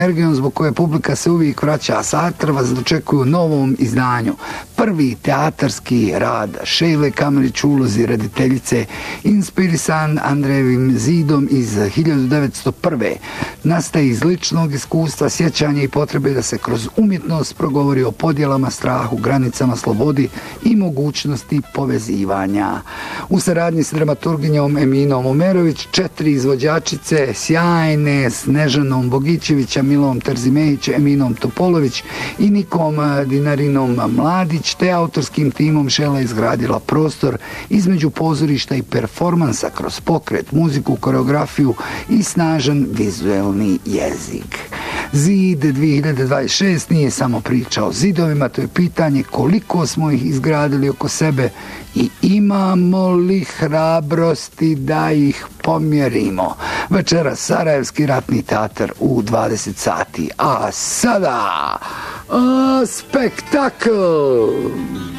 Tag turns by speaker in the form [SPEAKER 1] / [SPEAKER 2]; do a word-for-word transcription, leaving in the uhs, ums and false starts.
[SPEAKER 1] energijom zbog koje publika se uvijek vraća. Sartre vas dočekuju u novom izdanju. Prvi teatarski rad Šejle Kamerić u ulozi rediteljice, inspirisan Andrejevim zidom iz hiljadu devetsto prve. Nastaje iz ličnog iskustva, sjećanja i potrebe da se kroz umjetnost progovori o podjelama, strahu, granicama, slobodi i mogućnosti povezivanja. U saradnji s dramaturginjom Eminom Omerović, četiri izvođačice sjajne, Snežanom Bogićevića, Milom Terzimehić, Eminom Topolović i Nikom Dinarinom Mladić, te autorskim timom Šela izgradila prostor između pozorišta i performansa kroz pokret, muziku, koreografiju i snažan vizuelni jezik. Zid dvije hiljade dvadeset šeste nije samo priča o zidovima, to je pitanje koliko smo ih izgradili oko sebe i imamo li hrabrosti da ih pomjerimo. Večeras Sarajevski ratni teatar u dvadeset sati, a sada a, spektakl!